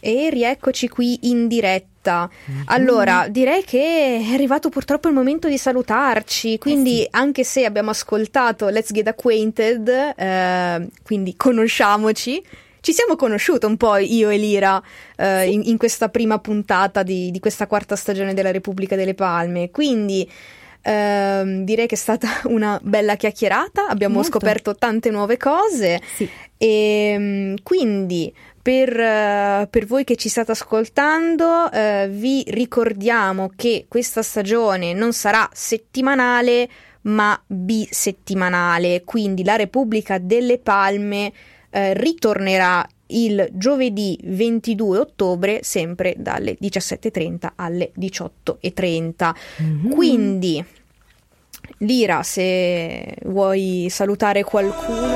E rieccoci qui in diretta. Allora, direi che è arrivato purtroppo il momento di salutarci, quindi sì. Anche se abbiamo ascoltato Let's Get Acquainted, quindi conosciamoci, ci siamo conosciute un po' io e Lira in questa prima puntata di questa quarta stagione della Repubblica delle Palme, quindi direi che è stata una bella chiacchierata, abbiamo Molto. scoperto tante nuove cose, Sì. e quindi per voi che ci state ascoltando, vi ricordiamo che questa stagione non sarà settimanale ma bisettimanale, quindi la Repubblica delle Palme ritornerà il giovedì 22 ottobre sempre dalle 17:30 alle 18:30. Quindi Lira, se vuoi salutare qualcuno.